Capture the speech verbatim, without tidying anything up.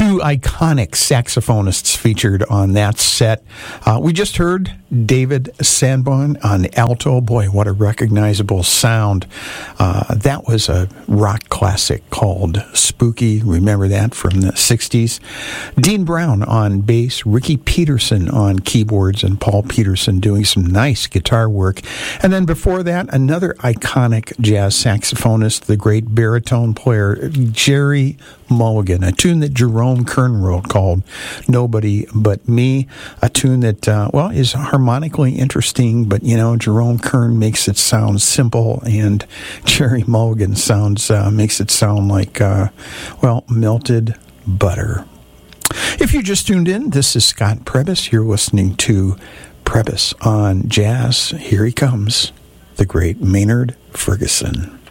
Two iconic saxophonists featured on that set. Uh, we just heard David Sanborn on alto. Boy, what a recognizable sound. Uh, that was a rock classic called Spooky. Remember that from the sixties? Dean Brown on bass, Ricky Peterson on keyboards, and Paul Peterson doing some nice guitar work. And then before that, another iconic jazz saxophonist, the great baritone player, Jerry Mulligan, a tune that Jerome Kern wrote called Nobody But Me, a tune that, uh, well, is harmonically interesting, but, you know, Jerome Kern makes it sound simple, and Jerry Mulligan sounds uh, makes it sound like, uh, well, melted butter. If you just tuned in, this is Scott Prebys. You're listening to Prebys on Jazz. Here he comes, the great Maynard Ferguson.